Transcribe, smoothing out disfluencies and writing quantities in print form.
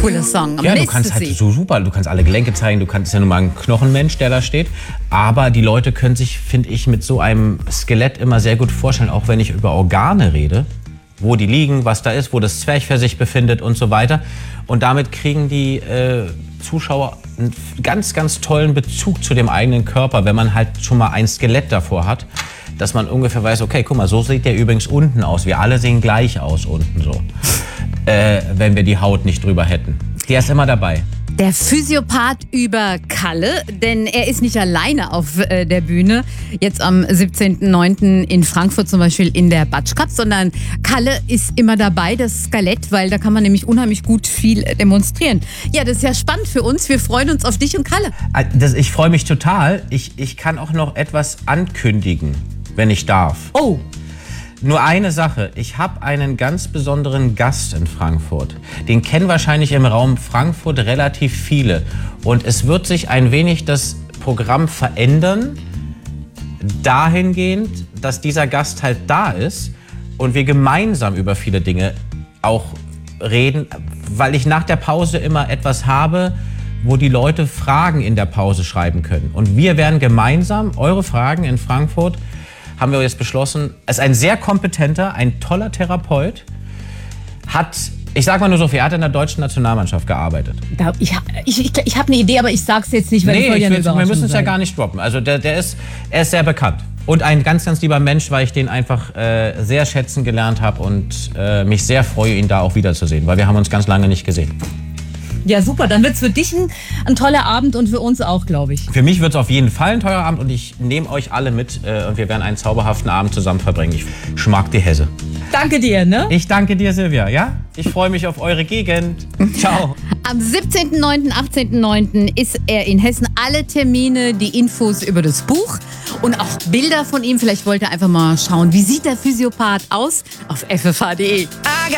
cooler Song. Ja, du kannst halt so super, du kannst alle Gelenke zeigen, du kannst ja nun mal ein Knochenmensch, der da steht. Aber die Leute können sich, finde ich, mit so einem Skelett immer sehr gut vorstellen, auch wenn ich über Organe rede, wo die liegen, was da ist, wo das Zwerchfell sich befindet und so weiter. Und damit kriegen die Zuschauer einen ganz, ganz tollen Bezug zu dem eigenen Körper, wenn man halt schon mal ein Skelett davor hat, dass man ungefähr weiß, okay, guck mal, so sieht der übrigens unten aus. Wir alle sehen gleich aus unten so, wenn wir die Haut nicht drüber hätten. Der ist immer dabei. Der Physiopath über Kalle, denn er ist nicht alleine auf der Bühne, jetzt am 17.09. in Frankfurt zum Beispiel in der Batsch Cup, sondern Kalle ist immer dabei, das Skelett, weil da kann man nämlich unheimlich gut viel demonstrieren. Ja, das ist ja spannend für uns, wir freuen uns auf dich und Kalle. Ich freue mich total. Ich kann auch noch etwas ankündigen, wenn ich darf. Oh. Nur eine Sache, ich habe einen ganz besonderen Gast in Frankfurt. Den kennen wahrscheinlich im Raum Frankfurt relativ viele. Und es wird sich ein wenig das Programm verändern, dahingehend, dass dieser Gast halt da ist und wir gemeinsam über viele Dinge auch reden, weil ich nach der Pause immer etwas habe, wo die Leute Fragen in der Pause schreiben können. Und wir werden gemeinsam eure Fragen in Frankfurt, haben wir jetzt beschlossen, ist ein sehr kompetenter, ein toller Therapeut, hat, ich sag mal nur so viel, er hat in der deutschen Nationalmannschaft gearbeitet. Ich habe eine Idee, aber ich sag's jetzt nicht, weil wir müssen es ja gar nicht droppen. Also er ist sehr bekannt. Und ein ganz, ganz lieber Mensch, weil ich den einfach sehr schätzen gelernt habe und mich sehr freue, ihn da auch wiederzusehen, weil wir haben uns ganz lange nicht gesehen. Ja, super. Dann wird's für dich ein toller Abend und für uns auch, glaube ich. Für mich wird's auf jeden Fall ein teurer Abend und ich nehme euch alle mit und wir werden einen zauberhaften Abend zusammen verbringen. Ich mag die Hesse. Danke dir, ne? Ich danke dir, Silvia, ja? Ich freue mich auf eure Gegend. Ciao. Am 17.09., 18.09. ist er in Hessen. Alle Termine, die Infos über das Buch und auch Bilder von ihm. Vielleicht wollt ihr einfach mal schauen, wie sieht der Physiopath aus? Auf ffh.de.